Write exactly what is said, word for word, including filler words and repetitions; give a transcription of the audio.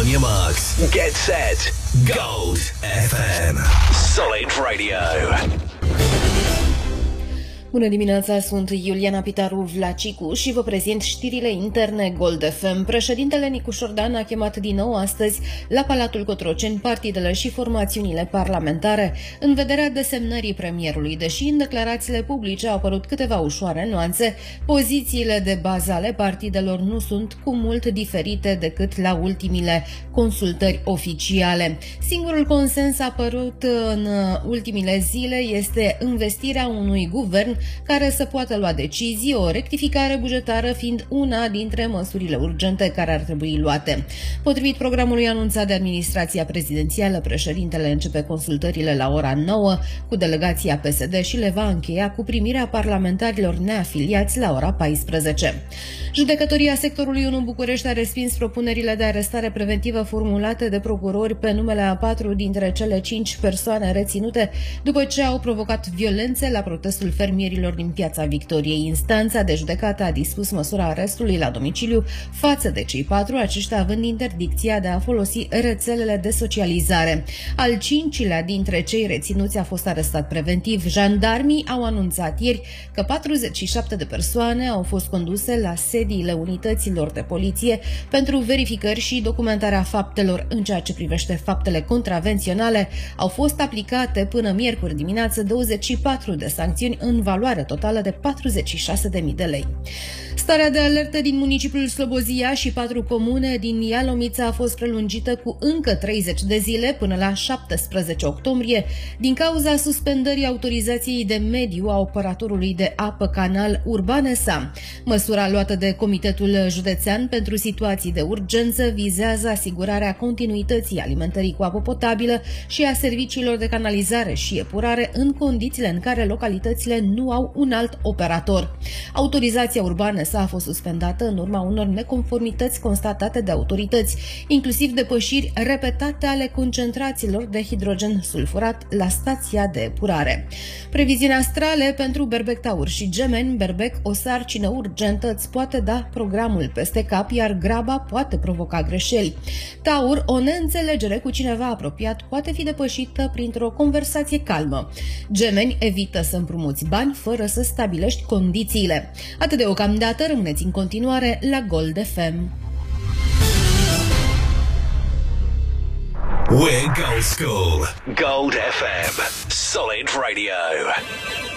on your marks. Get set. Gold F M. Solid Radio. Bună dimineața, sunt Iuliana Pitaru Vlacicu și vă prezint știrile interne Gold F M. Președintele Nicu Șordan a chemat din nou astăzi la Palatul Cotroceni partidele și formațiunile parlamentare în vederea desemnării premierului. Deși în declarațiile publice au apărut câteva ușoare nuanțe, pozițiile de bază ale partidelor nu sunt cu mult diferite decât la ultimile consultări oficiale. Singurul consens apărut în ultimile zile este investirea unui guvern care să poată lua decizii, o rectificare bugetară fiind una dintre măsurile urgente care ar trebui luate. Potrivit programului anunțat de administrația prezidențială, președintele începe consultările la ora nouă cu delegația P S D și le va încheia cu primirea parlamentarilor neafiliați la ora paisprezece. Judecătoria sectorului unu București a respins propunerile de arestare preventivă formulate de procurori pe numele a patru dintre cele cinci persoane reținute după ce au provocat violențe la protestul fermierilor din Piața Victoriei. Instanța de judecată a dispus măsura arestului la domiciliu față de cei patru, aceștia având interdicția de a folosi rețelele de socializare. Al cincilea dintre cei reținuți a fost arestat preventiv. Jandarmii au anunțat ieri că patruzeci și șapte de persoane au fost conduse la sediile unităților de poliție pentru verificări și documentarea faptelor. În ceea ce privește faptele contravenționale, au fost aplicate până miercuri dimineață douăzeci și patru de sancțiuni în valoare totală de patruzeci și șase de mii de lei. Starea de alertă din municipiul Slobozia și patru comune din Ialomița a fost prelungită cu încă treizeci de zile până la șaptesprezece octombrie din cauza suspendării autorizației de mediu a operatorului de apă canal Urbanesa. Măsura luată de Comitetul Județean pentru Situații de Urgență vizează asigurarea continuității alimentării cu apă potabilă și a serviciilor de canalizare și epurare în condițiile în care localitățile nu au un alt operator. Autorizația Urbanesa a fost suspendată în urma unor neconformități constatate de autorități, inclusiv depășiri repetate ale concentrațiilor de hidrogen sulfurat la stația de epurare. Previziuni astrale pentru Berbec, Taur și Gemeni. Berbec, o sarcină urgentă îți poate da programul peste cap, iar graba poate provoca greșeli. Taur, o neînțelegere cu cineva apropiat poate fi depășită printr-o conversație calmă. Gemeni, evită să împrumuți bani fără să stabilești condițiile. Atât deocamdată, rămâneți în continuare la Gold F M. We're Gold School. Gold F M. Solid Radio.